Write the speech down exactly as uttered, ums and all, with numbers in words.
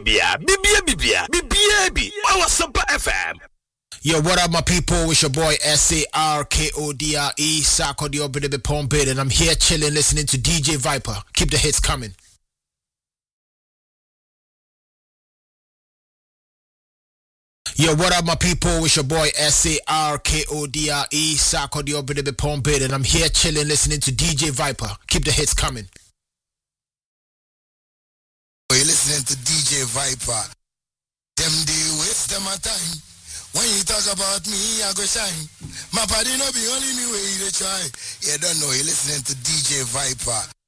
bibia, bibia, bibia, bibia, bi. Our Super F M. Yo, what up, my people? It's your boy S A R K O D R E, Sako Dio Bidebe Pompid, and I'm here chilling, listening to D J Viper. Keep the hits coming. Yo, what up, my people? It's your boy S A R K O D R E, Sako Dio Bidebe Pompid, and I'm here chilling, listening to D J Viper. Keep the hits coming. You're listening to D J Viper. Them they waste them my time. When you talk about me, I go shine. My body no be only me way you try. You don't know, you're listening to D J Viper.